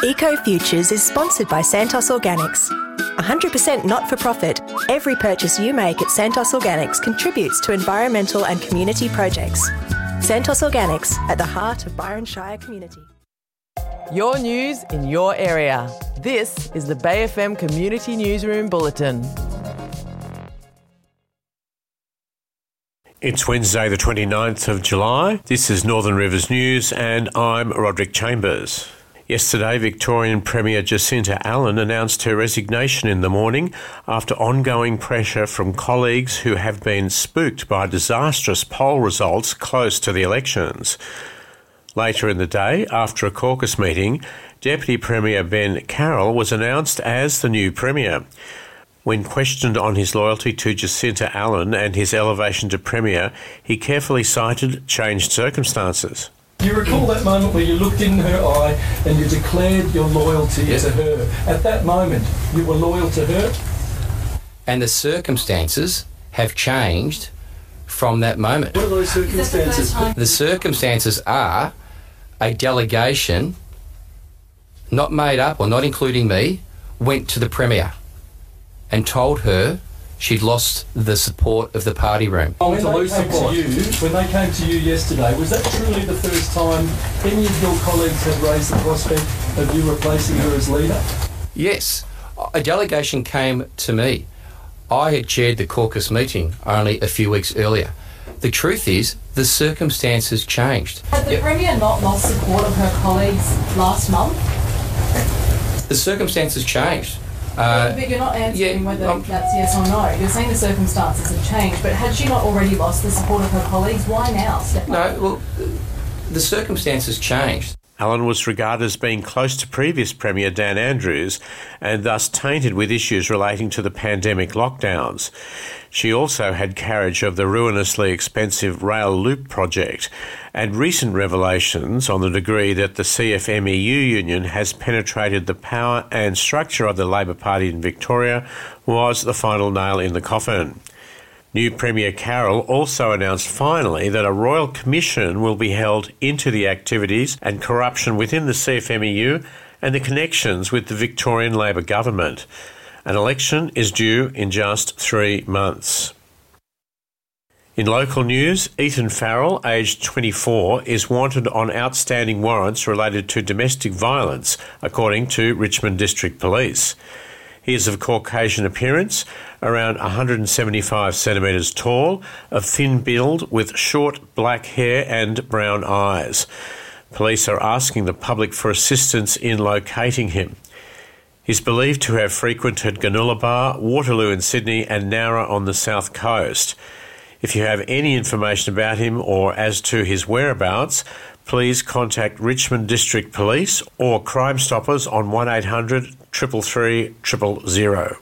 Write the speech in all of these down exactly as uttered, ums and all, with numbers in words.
Eco Futures is sponsored by Santos Organics. one hundred percent not-for-profit, every purchase you make at Santos Organics contributes to environmental and community projects. Santos Organics, at the heart of Byron Shire community. Your news in your area. This is the Bay F M Community Newsroom Bulletin. It's Wednesday the twenty-ninth of July. This is Northern Rivers News and I'm Roderick Chambers. Yesterday, Victorian Premier Jacinta Allan announced her resignation in the morning after ongoing pressure from colleagues who have been spooked by disastrous poll results close to the elections. Later in the day, after a caucus meeting, Deputy Premier Ben Carroll was announced as the new Premier. When questioned on his loyalty to Jacinta Allan and his elevation to Premier, he carefully cited changed circumstances. Do you recall that moment where you looked in her eye and you declared your loyalty yes. to her? At that moment, you were loyal to her? And the circumstances have changed from that moment. What are those circumstances? The circumstances are a delegation, not made up or not including me, went to the Premier and told her she'd lost the support of the party room. When they, came to you, when they came to you yesterday, was that truly the first time any of your colleagues had raised the prospect of you replacing her as leader? Yes. A delegation came to me. I had chaired the caucus meeting only a few weeks earlier. The truth is, the circumstances changed. Had the yep. Premier not lost support of her colleagues last month? The circumstances changed. Uh, but you're not answering yeah, whether um, that's yes or no. You're saying the circumstances have changed, but had she not already lost the support of her colleagues, why now step No, up? well, the circumstances changed. Allan was regarded as being close to previous Premier Dan Andrews and thus tainted with issues relating to the pandemic lockdowns. She also had carriage of the ruinously expensive rail loop project and recent revelations on the degree that the C F M E U union has penetrated the power and structure of the Labor Party in Victoria was the final nail in the coffin. New Premier Carroll also announced finally that a royal commission will be held into the activities and corruption within the C F M E U and the connections with the Victorian Labor government. An election is due in just three months. In local news, Ethan Farrell, aged twenty-four, is wanted on outstanding warrants related to domestic violence, according to Richmond District Police. He is of Caucasian appearance, around one hundred seventy-five centimetres tall, of thin build with short black hair and brown eyes. Police are asking the public for assistance in locating him. He's believed to have frequented Goonellabah, Waterloo in Sydney and Nowra on the south coast. If you have any information about him or as to his whereabouts, please contact Richmond District Police or Crime Stoppers on one eight hundred, three three three, zero zero zero.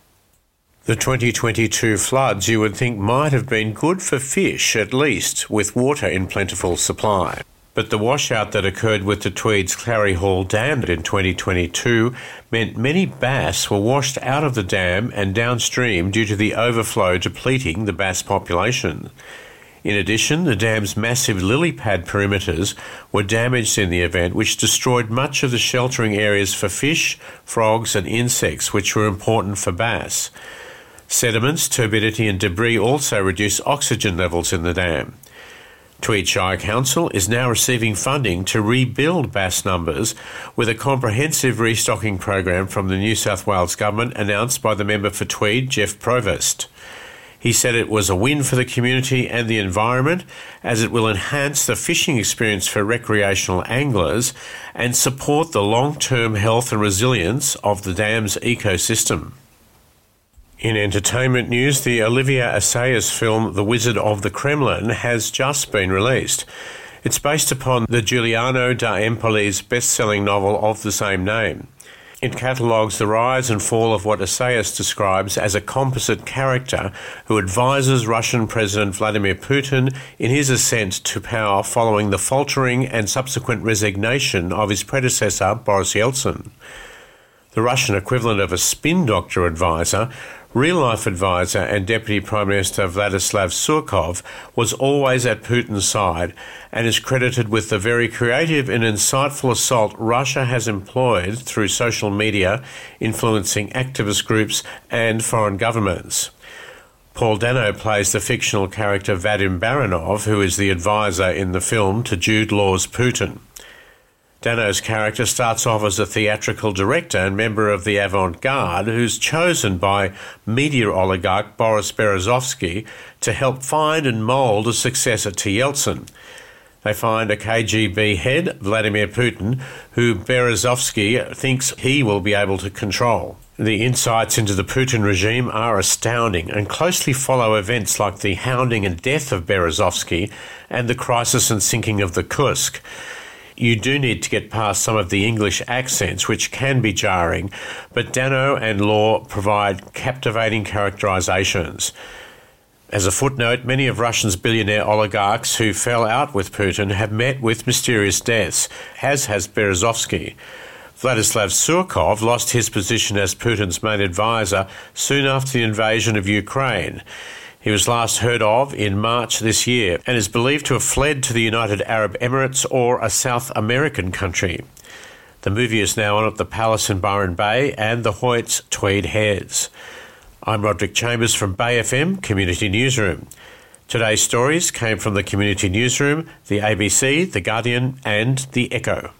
The twenty twenty-two floods you would think might have been good for fish, at least, with water in plentiful supply. But the washout that occurred with the Tweed's Clary Hall Dam in twenty twenty-two meant many bass were washed out of the dam and downstream due to the overflow depleting the bass population. In addition, the dam's massive lily pad perimeters were damaged in the event, which destroyed much of the sheltering areas for fish, frogs and insects, which were important for bass. Sediments, turbidity and debris also reduced oxygen levels in the dam. Tweed Shire Council is now receiving funding to rebuild bass numbers with a comprehensive restocking program from the New South Wales Government announced by the member for Tweed, Jeff Provost. He said it was a win for the community and the environment as it will enhance the fishing experience for recreational anglers and support the long-term health and resilience of the dam's ecosystem. In entertainment news, the Olivier Assayas film The Wizard of the Kremlin has just been released. It's based upon the Giuliano da Empoli's best-selling novel of the same name. It catalogues the rise and fall of what Assayas describes as a composite character who advises Russian President Vladimir Putin in his ascent to power following the faltering and subsequent resignation of his predecessor, Boris Yeltsin. The Russian equivalent of a spin doctor advisor, real-life advisor and Deputy Prime Minister Vladislav Surkov was always at Putin's side and is credited with the very creative and insightful assault Russia has employed through social media, influencing activist groups and foreign governments. Paul Dano plays the fictional character Vadim Baranov, who is the advisor in the film to Jude Law's Putin. Dano's character starts off as a theatrical director and member of the avant-garde who's chosen by media oligarch Boris Berezovsky to help find and mould a successor to Yeltsin. They find a K G B head, Vladimir Putin, who Berezovsky thinks he will be able to control. The insights into the Putin regime are astounding and closely follow events like the hounding and death of Berezovsky and the crisis and sinking of the Kursk. You do need to get past some of the English accents, which can be jarring, but Dano and Law provide captivating characterizations. As a footnote, many of Russia's billionaire oligarchs who fell out with Putin have met with mysterious deaths, as has Berezovsky. Vladislav Surkov lost his position as Putin's main advisor soon after the invasion of Ukraine. He was last heard of in March this year and is believed to have fled to the United Arab Emirates or a South American country. The movie is now on at the Palace in Byron Bay and the Hoyts Tweed Heads. I'm Roderick Chambers from Bay F M Community Newsroom. Today's stories came from the Community Newsroom, the A B C, The Guardian and The Echo.